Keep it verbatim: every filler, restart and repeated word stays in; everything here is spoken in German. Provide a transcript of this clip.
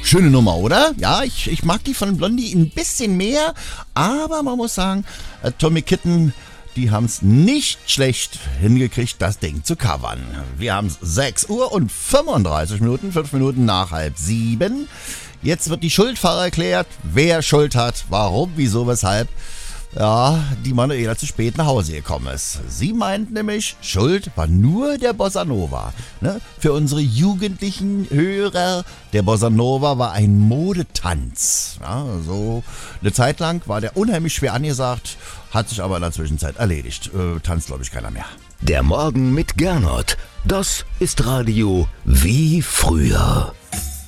Schöne Nummer, oder? Ja, ich, ich mag die von Blondie ein bisschen mehr, aber man muss sagen, äh, Tommy Kitten, die haben es nicht schlecht hingekriegt, das Ding zu covern. Wir haben sechs Uhr und fünfunddreißig Minuten, fünf Minuten nach halb sieben. Jetzt wird die Schuldfrage erklärt, wer Schuld hat, warum, wieso, weshalb. Ja, die Manuela zu spät nach Hause gekommen ist. Sie meint nämlich, Schuld war nur der Bossa Nova. Ne? Für unsere jugendlichen Hörer, der Bossa Nova war ein Modetanz. Ja, so eine Zeit lang war der unheimlich schwer angesagt, hat sich aber in der Zwischenzeit erledigt. Äh, tanzt, glaube ich, keiner mehr. Der Morgen mit Gernot, das ist Radio wie früher.